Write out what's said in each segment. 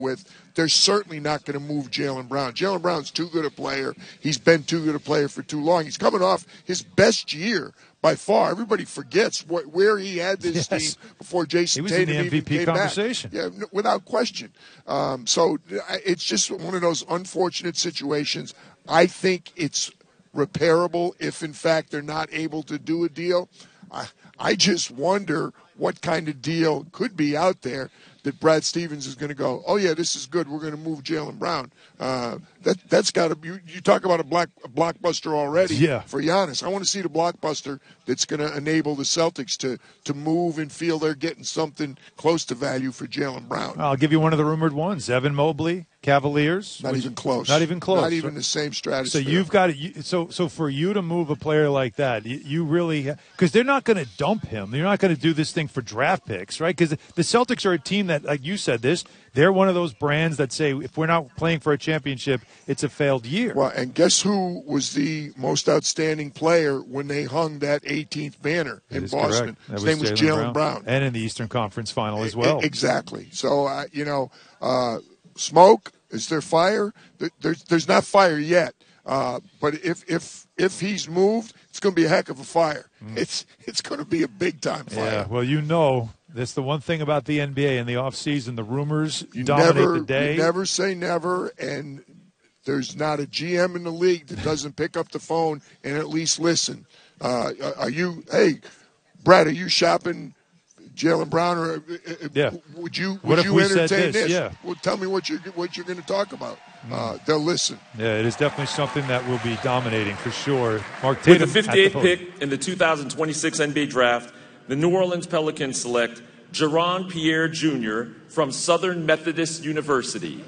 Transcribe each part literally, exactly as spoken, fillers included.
with, they're certainly not going to move Jaylen Brown. Jaylen Brown's too good a player. He's been too good a player for too long. He's coming off his best year by far. Everybody forgets what, where he had this yes. team before Jason he was Tatum in the M V P even came conversation. back. Yeah, without question. Um, so it's just one of those unfortunate situations. I think it's repairable if, in fact, they're not able to do a deal. I, I just wonder what kind of deal could be out there that Brad Stevens is going to go, oh, yeah, this is good. We're going to move Jaylen Brown. Uh, that, that's got to be – you talk about a, black, a blockbuster already yeah. for Giannis. I want to see the blockbuster that's going to enable the Celtics to, to move and feel they're getting something close to value for Jaylen Brown. I'll give you one of the rumored ones. Evan Mobley, Cavaliers. Not which, even close. Not even close. Not even the same stratosphere. So you've got – so so for you to move a player like that, you, you really – because they're not going to dump him. You're not going to do this thing for draft picks, right? Because the Celtics are a team that, like you said, this they're one of those brands that say if we're not playing for a championship, it's a failed year. Well, and guess who was the most outstanding player when they hung that eighteenth banner in Boston? His name was Jaylen Brown. And in the Eastern Conference Final as well. Exactly. So, uh, you know, uh, smoke, is there fire? There's, there's not fire yet. Uh, but if if if he's moved, it's going to be a heck of a fire. Mm. It's it's going to be a big-time fire. Yeah, well, you know, that's the one thing about the N B A in the offseason. The rumors you dominate never, the day. You never say never, and there's not a G M in the league that doesn't pick up the phone and at least listen. Uh, are you, hey, Brad, are you shopping Jaylen Brown, or uh, yeah. would you would what if you we entertain said this? this? Yeah. Well, tell me what you're what you're going to talk about. Uh, they'll listen. Yeah, it is definitely something that will be dominating for sure. Mark Tatum with the fifty-eighth pick in the two thousand twenty-six N B A Draft, the New Orleans Pelicans select Jaron Pierre Junior from Southern Methodist University.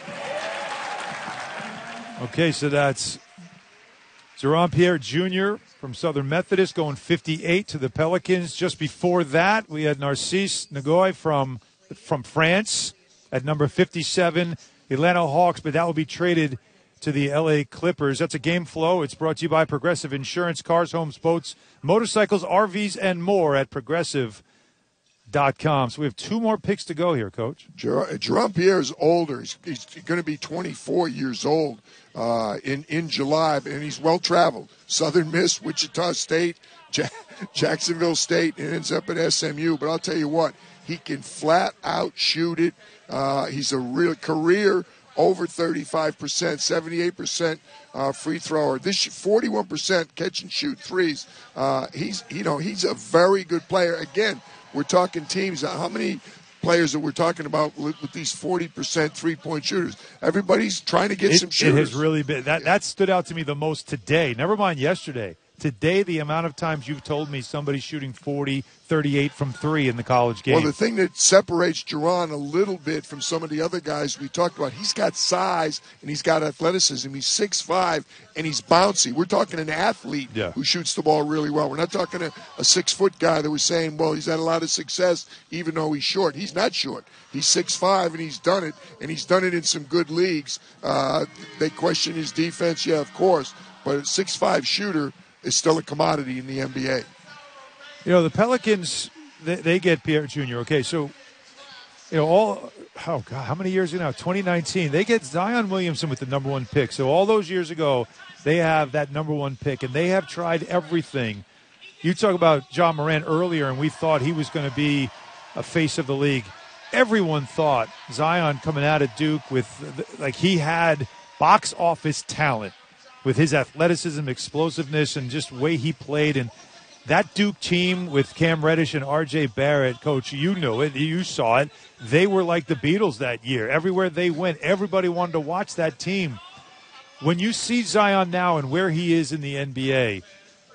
Okay, so that's Jaron Pierre Junior from Southern Methodist going fifty-eight to the Pelicans. Just before that, we had Narcisse Nagoy from from France at number fifty-seven, Atlanta Hawks, but that will be traded to the L A Clippers. That's a game flow. It's brought to you by Progressive Insurance, cars, homes, boats, motorcycles, R Vs, and more at Progressive dot com. So we have two more picks to go here, Coach. Jer- Jerome Pierre is older. He's, he's going to be twenty-four years old uh, in, in July, and he's well-traveled. Southern Miss, Wichita State, ja- Jacksonville State, and ends up at S M U. But I'll tell you what, he can flat-out shoot it. Uh, he's a real career over thirty-five percent, seventy-eight percent uh, free thrower. This forty-one percent catch and shoot threes. Uh, he's, you know, he's a very good player. Again, we're talking teams. How many players that we're talking about with, with these forty percent three-point shooters? Everybody's trying to get it, some shooters. It has really been that. That stood out to me the most today. Never mind yesterday. Today, the amount of times you've told me somebody's shooting forty, thirty-eight from three in the college game. Well, the thing that separates Jaron a little bit from some of the other guys we talked about, he's got size and he's got athleticism. He's six five and he's bouncy. We're talking an athlete yeah. who shoots the ball really well. We're not talking a, a six-foot guy that was saying, well, he's had a lot of success even though he's short. He's not short. He's six five and he's done it, and he's done it in some good leagues. Uh, they question his defense, yeah, of course, but a six five shooter is still a commodity in the N B A. You know, the Pelicans, they, they get Pierre Junior Okay, so, you know, all, oh, God, how many years ago now? twenty nineteen. They get Zion Williamson with the number one pick. So all those years ago, they have that number one pick, and they have tried everything. You talk about John Moran earlier, and we thought he was going to be a face of the league. Everyone thought Zion coming out of Duke with, like, he had box office talent with his athleticism, explosiveness, and just way he played. And that Duke team with Cam Reddish and R J Barrett, Coach, you knew it. You saw it. They were like the Beatles that year. Everywhere they went, everybody wanted to watch that team. When you see Zion now and where he is in the N B A,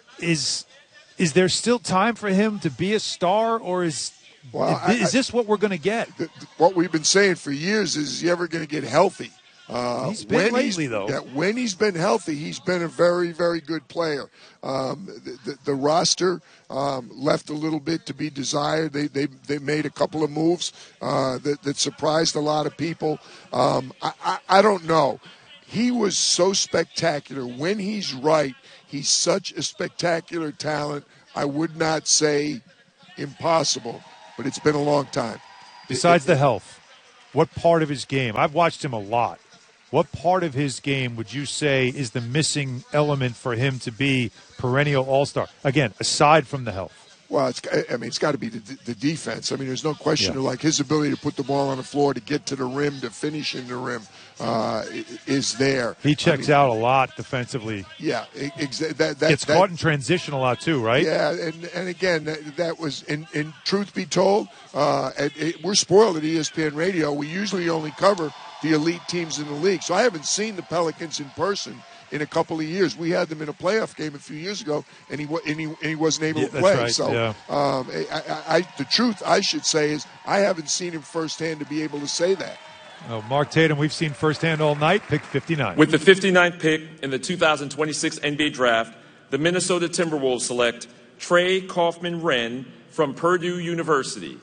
is is there still time for him to be a star, or is well, is, I, is this what we're going to get? The, the, what we've been saying for years is, is he ever going to get healthy? Uh, he's been when lately, he's, though. Yeah, when he's been healthy, he's been a very, very good player. Um, the, the, the roster um, left a little bit to be desired. They they, they made a couple of moves uh, that, that surprised a lot of people. Um, I, I, I don't know. He was so spectacular. When he's right, he's such a spectacular talent. I would not say impossible, but it's been a long time. Besides it, the it, health. what part of his game? I've watched him a lot. What part of his game would you say is the missing element for him to be perennial all-star? Again, aside from the health. Well, it's, I mean, it's got to be the, the defense. I mean, there's no question Yeah. of, like, his ability to put the ball on the floor, to get to the rim, to finish in the rim uh, is there. He checks I mean, out a lot defensively. Yeah, exa- that, that, Gets that, caught in transition a lot too, right? Yeah, and and again, that, that was, in, in truth be told, uh, it, it, we're spoiled at E S P N Radio. We usually only cover the elite teams in the league. So I haven't seen the Pelicans in person in a couple of years. We had them in a playoff game a few years ago, and he and he, and he wasn't able Yeah, to that's play. right, So, yeah. um, I, I, I, the truth I should say is I haven't seen him firsthand to be able to say that. Oh, Mark Tatum, we've seen firsthand all night, pick fifty-nine. With the fifty-ninth pick in the two thousand twenty-six N B A Draft, the Minnesota Timberwolves select Trey Kaufman-Renn from Purdue University.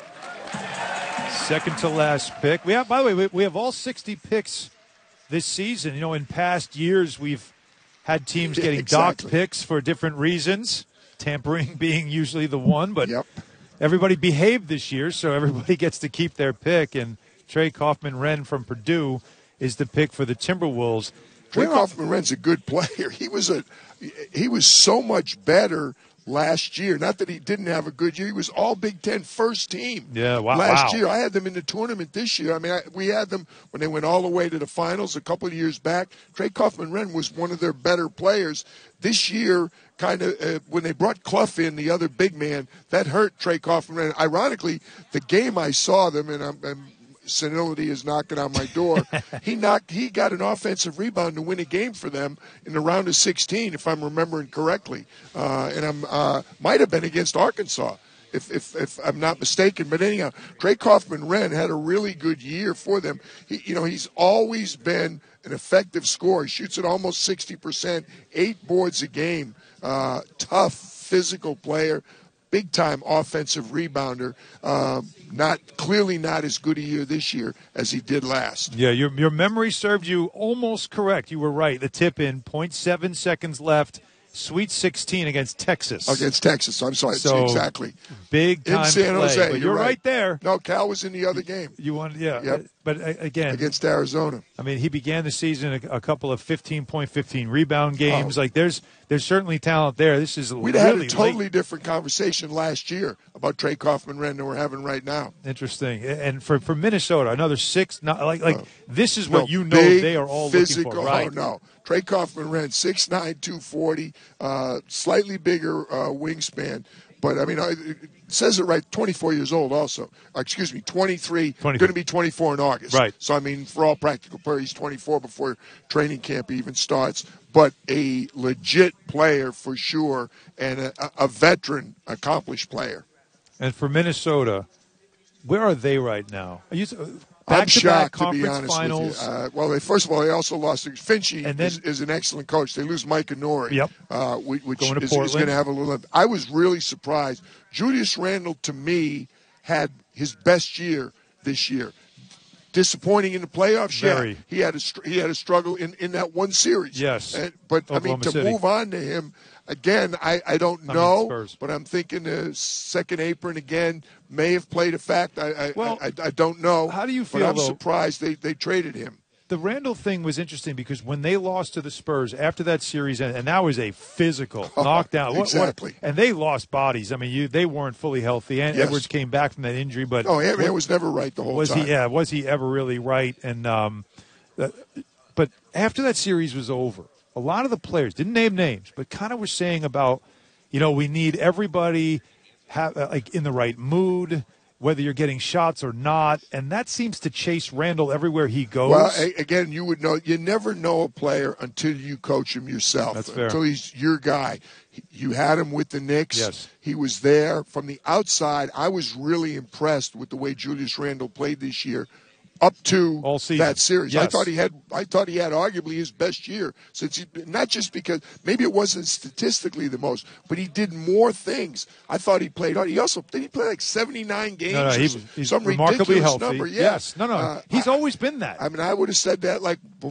Second to last pick. We have, by the way, we, we have all sixty picks this season. You know, in past years, we've had teams getting Exactly. docked picks for different reasons, tampering being usually the one, but Yep. everybody behaved this year, so everybody gets to keep their pick, and Trey Kaufman-Renn from Purdue is the pick for the Timberwolves. Trey Where- Kaufman-Renn's a good player. He was a he was so much better last year. Not that he didn't have a good year. He was all Big Ten first team. Yeah, wow, Last wow. year, I had them in the tournament this year. I mean, I, we had them when they went all the way to the finals a couple of years back. Trey Kaufman-Renn was one of their better players. This year, kind of uh, when they brought Clough in, the other big man, that hurt Trey Kaufman-Renn. Ironically, the game I saw them, and I'm, I'm senility is knocking on my door. he knocked. He got an offensive rebound to win a game for them in the round of sixteen, if I'm remembering correctly, uh, and I'm uh, might have been against Arkansas, if, if if I'm not mistaken. But anyhow, Trey Kaufman-Renn had a really good year for them. He, you know, he's always been an effective scorer. He shoots at almost sixty percent, eight boards a game. Uh, tough, physical player. Big time offensive rebounder. Um, not clearly not as good a year this year as he did last. Yeah, your your memory served you almost correct. You were right. The tip in, zero point seven seconds left, Sweet sixteen against Texas. Against Texas. I'm sorry. So, exactly. Big time In San play. Jose. But You're, you're right. there. No, Cal was in the other game You won, yeah. Yep. But uh, again, against Arizona. I mean, he began the season a, a couple of fifteen point fifteen rebound games. Oh. Like there's there's certainly talent there. This is We'd really have had a totally late. different conversation last year about Trey Kaufman-Renn than we're having right now. Interesting. And for for Minnesota, another six. Not, like like No. this is No, what you know big, they are all physical, looking for, right? Oh, no. Trey Kaufman-Renn, six nine, two forty, uh, slightly bigger uh, wingspan. But, I mean, I- it says it right, twenty-four years old also. Uh, excuse me, twenty-three, twenty-four. going to be twenty-four in August. Right. So, I mean, for all practical purposes, he's twenty-four before training camp even starts. But a legit player for sure, and a, a veteran, accomplished player. And for Minnesota, where are they right now? Are you, I'm back-to-back shocked, to be conference honest finals. with you. Uh, well, they, first of all, they also lost. Finchie And then- is, is an excellent coach. They lose Mike Nori, Yep. uh, which which Going to is, is Portland. going to have a little. I was really surprised. Julius Randle, to me, had his best year this year. Disappointing in the playoffs, Very. yeah. He had a str- he had a struggle in, in that one series. Yes. And, but I mean, Oklahoma to City. move on to him again, I, I don't I mean, know. Spurs. But I'm thinking the second apron again may have played a fact. I I, Well, I, I don't know. how do you But feel, I'm though- surprised they, they traded him. The Randall thing was interesting because when they lost to the Spurs after that series, and, and that was a physical knockdown. What- what- exactly. and they lost bodies. I mean, you they weren't fully healthy. And Yes. Edwards came back from that injury, but Oh, Ant-Man what- was never right the whole was time. he? Yeah, was he ever really right? And um, uh, but after that series was over, a lot of the players didn't name names, but kind of were saying about, you know, we need everybody have uh, like in the right mood, whether you're getting shots or not, and that seems to chase Randall everywhere he goes. Well, a- again, you would know. You never know a player until you coach him yourself. That's fair. Until he's your guy. He- You had him with the Knicks. Yes. He was there from the outside. I was really impressed with the way Julius Randle played this year, up to All season. that series. I Yes. thought he had. I thought he had arguably his best year since he, not just because maybe it wasn't statistically the most, but he did more things. I thought he played hard. He also did he play like seventy-nine games. no, no, or he, some- he's some remarkably ridiculous healthy. number. Yeah. Yes, no, no, Uh, he's I- always been that. I mean, I would have said that like bef-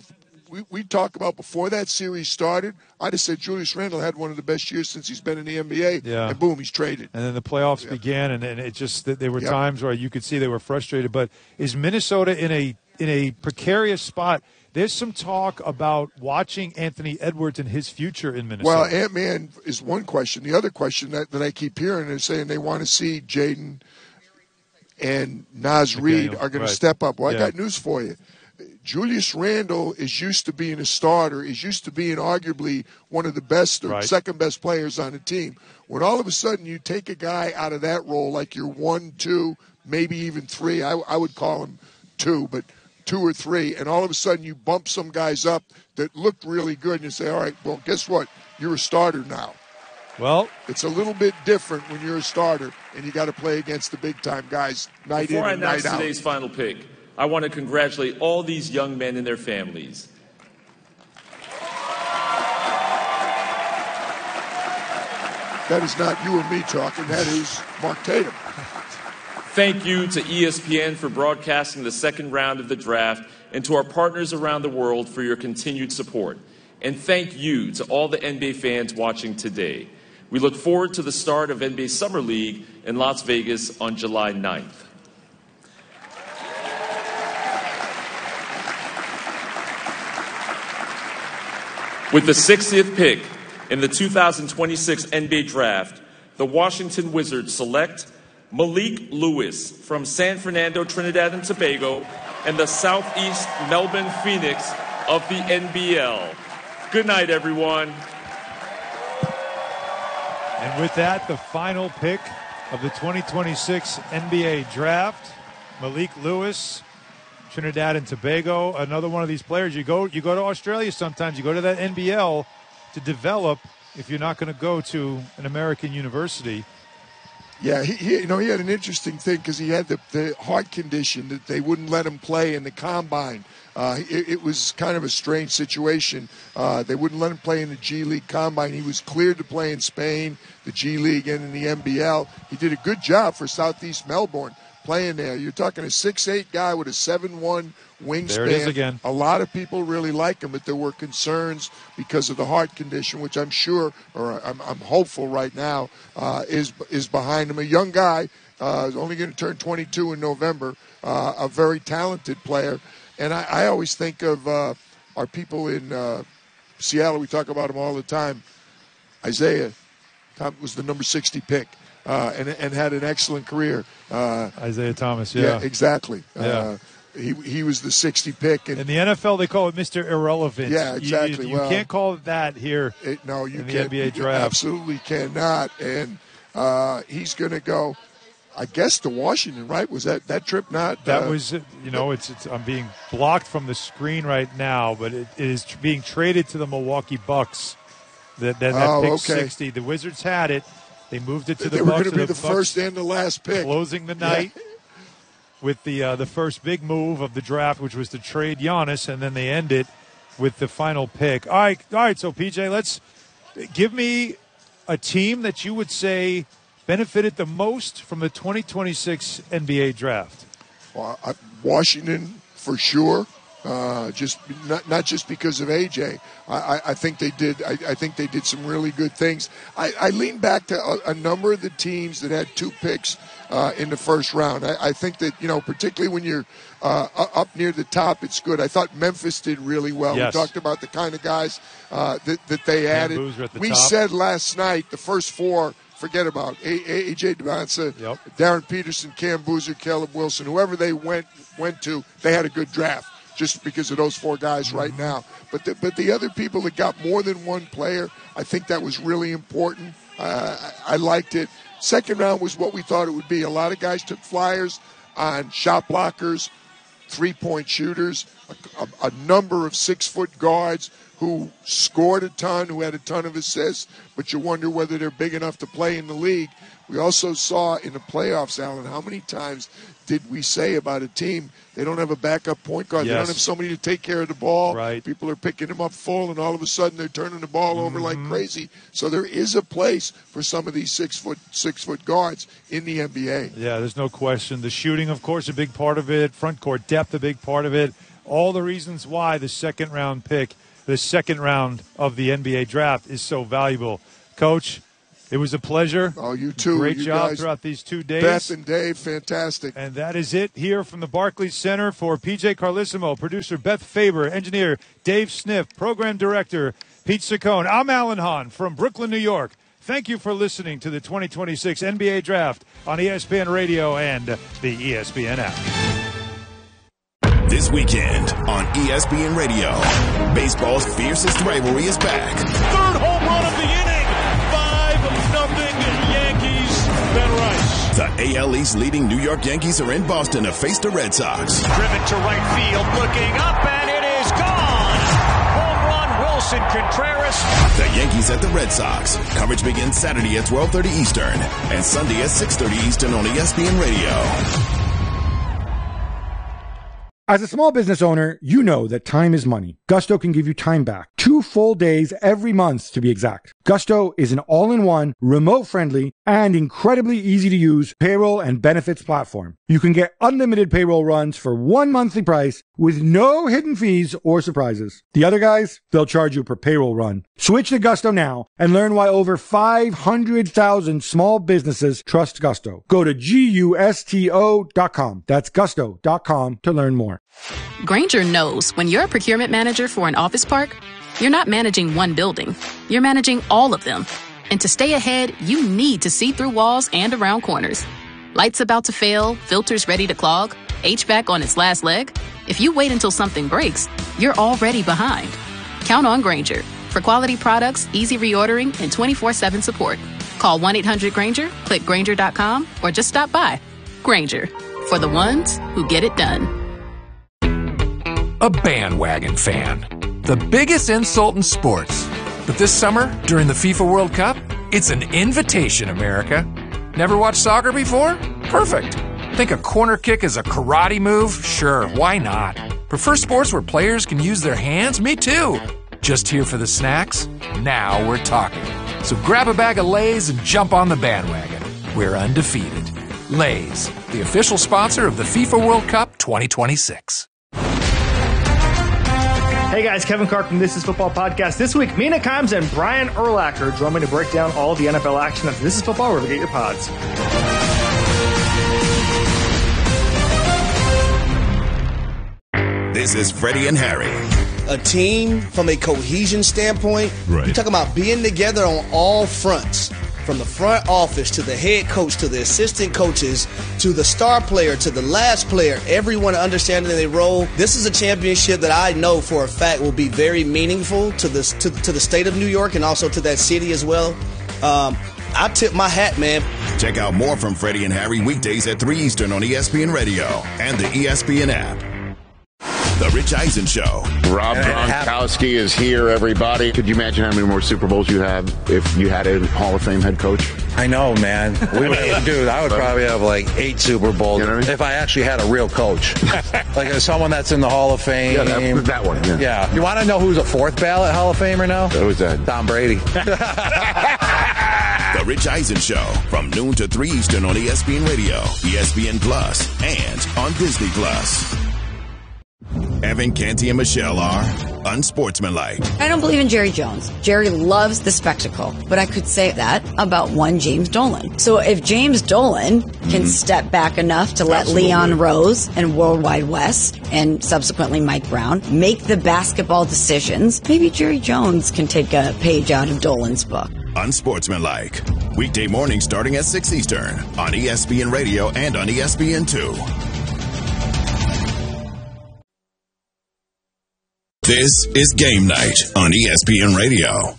we, we talk about before that series started, I'd have said Julius Randle had one of the best years since he's been in the N B A. Yeah. And boom, he's traded. And then the playoffs Yeah. began, and, and it just there were Yep. times where you could see they were frustrated. But is Minnesota in a in a precarious spot? There's some talk about watching Anthony Edwards and his future in Minnesota. Well, Ant-Man is one question. The other question that, that I keep hearing is saying they want to see Jaden and Naz Reid are going right. to step up. Well, Yeah. I got news for you. Julius Randle is used to being a starter, is used to being arguably one of the best or Right. second best players on the team. When all of a sudden you take a guy out of that role, like you're one, two, maybe even three, I, I would call him two, but two or three, and all of a sudden you bump some guys up that looked really good, and you say, all right, well, guess what? You're a starter now. Well, It's a little bit different when you're a starter and you got to play against the big-time guys night Before in I and night announce out. today's final pick, I want to congratulate all these young men and their families. That is not you or me talking. That is Mark Tatum. Thank you to E S P N for broadcasting the second round of the draft, and to our partners around the world for your continued support. And thank you to all the N B A fans watching today. We look forward to the start of N B A Summer League in Las Vegas on July ninth. With the sixtieth pick in the two thousand twenty-six N B A Draft, the Washington Wizards select Malik Lewis from San Fernando, Trinidad and Tobago, and the Southeast Melbourne Phoenix of the N B L. Good night, everyone. and with that, the final pick of the twenty twenty-six N B A Draft, Malik Lewis, Trinidad and Tobago, another one of these players. You go, you go to Australia sometimes. You go to that N B L to develop. If you're not going to go to an American university. Yeah, he, he, you know, he had an interesting thing because he had the, the heart condition that they wouldn't let him play in the combine. Uh, it, it was kind of a strange situation. Uh, they wouldn't let him play in the G League combine. He was cleared to play in Spain, the G League, and in the N B L. He did a good job for Southeast Melbourne playing there. You're talking a six eight guy with a seven one wingspan. There it is again. A lot of people really like him, but there were concerns because of the heart condition, which I'm sure, or I'm, I'm hopeful right now, uh, is is behind him. A young guy, uh, is only going to turn twenty-two in November, uh, a very talented player. And I, I always think of uh, our people in uh, Seattle. We talk about him all the time. Isaiah Tom was the number sixty pick. Uh, and, and had an excellent career. Uh, Isaiah Thomas, yeah. yeah exactly. Yeah. Uh, he he was the sixty pick. And in the N F L, they call it Mister Irrelevant. Yeah, You- exactly. You, you Well, can't call it that here it, no, you in the can't. N B A you draft. absolutely cannot. And uh, he's going to go, I guess, to Washington, right? Was that, that trip not? That uh, was, you know, it's, it's I'm being blocked from the screen right now, but it, it is tr- being traded to the Milwaukee Bucks. That that, that Oh, pick okay. sixty. The Wizards had it. They moved it to the They were Bucks. going to be and the Bucks first and the last pick. closing the night with the uh, the first big move of the draft, which was to trade Giannis, and then they end it with the final pick. All right, all right. So P J, let's give me a team that you would say benefited the most from the twenty twenty-six N B A draft. Well, I- Washington, for sure. Uh, just not not just because of A J. I, I, I think they did. I, I think they did some really good things. I, I lean back to a, a number of the teams that had two picks uh, in the first round. I, I think that, you know, particularly when you're uh, up near the top, it's good. I thought Memphis did really well. Yes. We talked about the kind of guys uh, that that they added. Boozer at the We top. said last night the first four. Forget about A J Devonsa, Yep. Darren Peterson, Cam Boozer, Caleb Wilson, whoever they went went to. They had a good draft. Just because of those four guys right now. But the, but the other people that got more than one player, I think that was really important. Uh, I, I liked it. Second round was what we thought it would be. A lot of guys took flyers on shot blockers, three-point shooters, a, a, a number of six-foot guards who scored a ton, who had a ton of assists, but you wonder whether they're big enough to play in the league. We also saw in the playoffs, Alan, how many times did we say about a team, they don't have a backup point guard. They Yes. don't have somebody to take care of the ball. Right. People are picking them up full, and all of a sudden they're turning the ball over like crazy. So there is a place for some of these six-foot six-foot guards in the N B A. Yeah, there's no question. The shooting, of course, a big part of it. Front court depth, a big part of it. all the reasons why the second round pick, the second round of the N B A draft is so valuable. Coach, it was a pleasure. Oh, you too. Great you job guys, throughout these two days. Beth and Dave, fantastic. And that is it here from the Barclays Center for P J Carlissimo, producer Beth Faber, engineer Dave Sniff, program director Pete Saccone. I'm Alan Hahn from Brooklyn, New York. Thank you for listening to the twenty twenty-six N B A Draft on E S P N Radio and the E S P N app. This weekend on E S P N Radio, baseball's fiercest rivalry is back. Third home run of the inning. five nothing Yankees. Ben Rice. The A L East leading New York Yankees are in Boston to face the Red Sox. Driven to right field, looking up, and it is gone. Home run, Wilson Contreras. The Yankees at the Red Sox. Coverage begins Saturday at twelve thirty Eastern and Sunday at six thirty Eastern on E S P N Radio. As a small business owner, you know that time is money. Gusto can give you time back. Two full days every month, to be exact. Gusto is an all-in-one, remote-friendly, and incredibly easy-to-use payroll and benefits platform. You can get unlimited payroll runs for one monthly price with no hidden fees or surprises. The other guys, they'll charge you per payroll run. Switch to Gusto now and learn why over five hundred thousand small businesses trust Gusto. Go to gusto dot com. That's gusto dot com to learn more. Grainger knows when you're a procurement manager for an office park, you're not managing one building. You're managing all of them. And to stay ahead, you need to see through walls and around corners. Lights about to fail, filters ready to clog, H V A C on its last leg. If you wait until something breaks, you're already behind. Count on Grainger for quality products, easy reordering, and twenty-four seven support. Call one eight hundred Grainger, click Grainger dot com, or just stop by. Grainger, for the ones who get it done. A bandwagon fan. The biggest insult in sports. But this summer, during the FIFA World Cup, it's an invitation, America. Never watched soccer before? Perfect. Think a corner kick is a karate move? Sure, why not? Prefer sports where players can use their hands? Me too. Just here for the snacks? Now we're talking. So grab a bag of Lay's and jump on the bandwagon. We're undefeated. Lay's, the official sponsor of the FIFA World Cup twenty twenty-six. Hey guys, Kevin Clark from This Is Football Podcast. This week, Mina Kimes and Brian Urlacher join me to break down all the N F L action of This Is Football, wherever you get your pods. This is Freddie and Harry. A team from a cohesion standpoint, right. You're talking about being together on all fronts. From the front office to the head coach to the assistant coaches to the star player to the last player, everyone understanding their role. This is a championship that I know for a fact will be very meaningful to the to, to the state of New York and also to that city as well. Um, I tip my hat, man. Check out more from Freddie and Harry weekdays at three Eastern on E S P N Radio and the E S P N app. The Rich Eisen Show. Rob Gronkowski is here, everybody. Could you imagine how many more Super Bowls you have if you had a Hall of Fame head coach? I know, man. We would, dude, I would probably have like eight Super Bowls, you know what I mean? If I actually had a real coach. Like as someone that's in the Hall of Fame. Yeah, that, that one. Yeah. yeah. You want to know who's a fourth ballot Hall of Famer now? Who's that? Tom Brady. The Rich Eisen Show from noon to three Eastern on E S P N Radio, E S P N Plus, and on Disney Plus. Evan, Canty, and Michelle are unsportsmanlike. I don't believe in Jerry Jones. Jerry loves the spectacle, but I could say that about one James Dolan. So if James Dolan can mm-hmm. step back enough to let Absolutely. Leon Rose and Worldwide West and subsequently Mike Brown make the basketball decisions, maybe Jerry Jones can take a page out of Dolan's book. Unsportsmanlike. Weekday morning starting at six Eastern on E S P N Radio and on E S P N two. This is Game Night on E S P N Radio.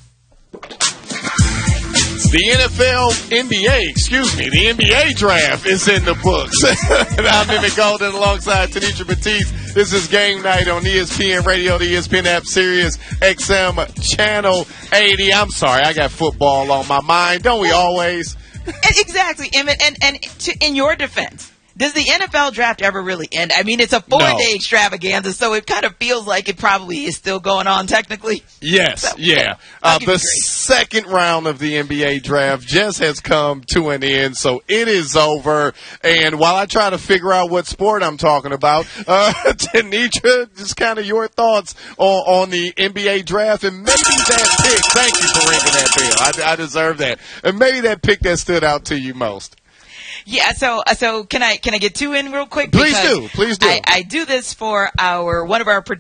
The N F L, N B A, excuse me, the N B A draft is in the books. And I'm Emmett Golden alongside Tanisha Batiste. This is Game Night on E S P N Radio, the E S P N app, Sirius X M, Channel eighty. I'm sorry, I got football on my mind. Don't we always? Exactly, Emmett. And, and to, in your defense, Does the N F L draft ever really end? I mean, it's a four-day No. extravaganza, so it kind of feels like it probably is still going on technically. Yes, So, yeah. I'll Uh, give the you grace. second round of the N B A draft just has come to an end, so it is over. And while I try to figure out what sport I'm talking about, uh, Tanitra, just kind of your thoughts on, on the N B A draft and maybe that pick. Thank you for ringing that bell. I, I deserve that. And maybe that pick that stood out to you most. Yeah, so uh, so can I can I get two in real quick? Please Because do. Please do. I, I do this for our one of our